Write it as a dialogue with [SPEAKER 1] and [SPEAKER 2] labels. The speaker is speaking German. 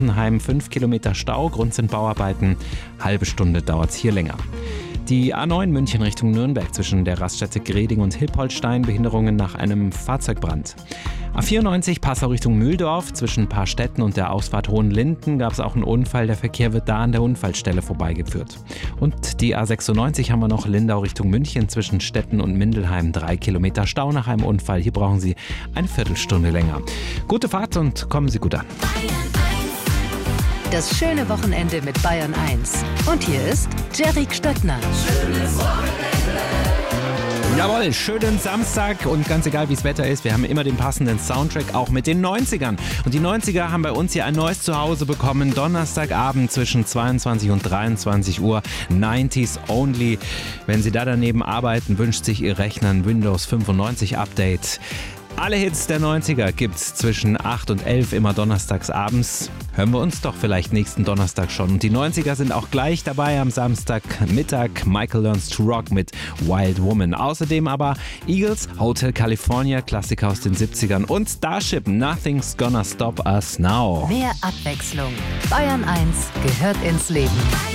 [SPEAKER 1] Heim 5 Kilometer Stau, Grund sind Bauarbeiten, halbe Stunde dauert es hier länger. Die A9 München Richtung Nürnberg zwischen der Raststätte Greding und Hilpoltstein, Behinderungen nach einem Fahrzeugbrand. A94 Passau Richtung Mühldorf zwischen Paarstetten und der Ausfahrt Hohenlinden gab es auch einen Unfall, der Verkehr wird da an der Unfallstelle vorbeigeführt. Und die A96 haben wir noch Lindau Richtung München zwischen Stetten und Mindelheim, 3 Kilometer Stau nach einem Unfall, hier brauchen Sie eine Viertelstunde länger. Gute Fahrt und kommen Sie gut an.
[SPEAKER 2] Das schöne Wochenende mit Bayern 1. Und hier ist Jerry Stöttner.
[SPEAKER 3] Schönes Wochenende.
[SPEAKER 1] Jawohl, schönen Samstag und ganz egal wie das Wetter ist, wir haben immer den passenden Soundtrack, auch mit den 90ern. Und die 90er haben bei uns hier ein neues Zuhause bekommen, Donnerstagabend zwischen 22 und 23 Uhr, 90s only. Wenn Sie da daneben arbeiten, wünscht sich Ihr Rechner ein Windows 95 Update. Alle Hits der 90er gibt's zwischen 8 und 11 immer donnerstags abends. Hören wir uns doch vielleicht nächsten Donnerstag schon. Und die 90er sind auch gleich dabei am Samstagmittag. Michael Learns to Rock mit Wild Woman. Außerdem aber Eagles, Hotel California, Klassiker aus den 70ern und Starship, Nothing's Gonna Stop Us Now.
[SPEAKER 2] Mehr Abwechslung. Bayern 1 gehört ins Leben.